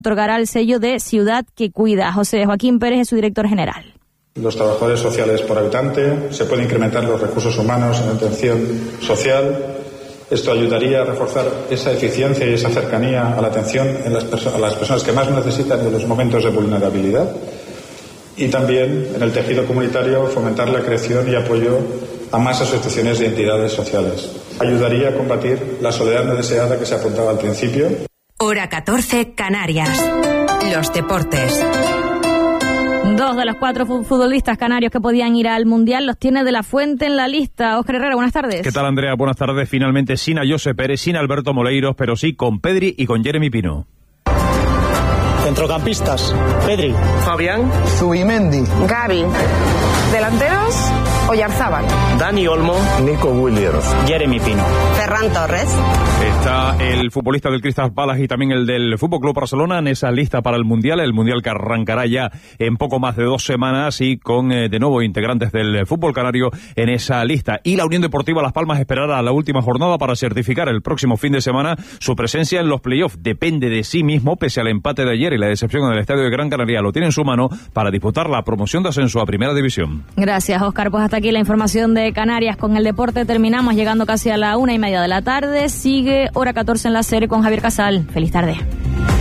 otorgará el sello de Ciudad que Cuida. José Joaquín Pérez es su director general. Los trabajadores sociales por habitante, se pueden incrementar los recursos humanos en atención social. Esto ayudaría a reforzar esa eficiencia y esa cercanía a la atención a las personas que más necesitan en los momentos de vulnerabilidad. Y también en el tejido comunitario fomentar la creación y apoyo a más asociaciones y entidades sociales. Ayudaría a combatir la soledad no deseada que se apuntaba al principio. Hora 14, Canarias. Los deportes. 2 de los 4 futbolistas canarios que podían ir al Mundial los tiene De la Fuente en la lista. Óscar Herrera, buenas tardes. ¿Qué tal, Andrea? Buenas tardes. Finalmente sin a José Pérez, sin a Alberto Moleiros, pero sí con Pedri y con Jeremy Pino. Centrocampistas: Pedri, Fabián, Zubimendi, Gavi. Delanteros: Oyarzábal, Dani Olmo, Nico Williams, Jeremy Pino, Ferran Torres. Está el futbolista del Crystal Palace y también el del FC Barcelona en esa lista para el Mundial que arrancará ya en poco más de 2 semanas y con de nuevo integrantes del fútbol canario en esa lista. Y la Unión Deportiva Las Palmas esperará a la última jornada para certificar el próximo fin de semana su presencia en los playoffs. Depende de sí mismo, pese al empate de ayer y la decepción en el estadio de Gran Canaria, lo tiene en su mano para disputar la promoción de ascenso a Primera División. Gracias, Óscar. Pues hasta aquí la información de Canarias. Con el deporte terminamos, llegando casi a la 1:30 de la tarde. Sigue Hora 14 en la serie con Javier Casal. Feliz tarde.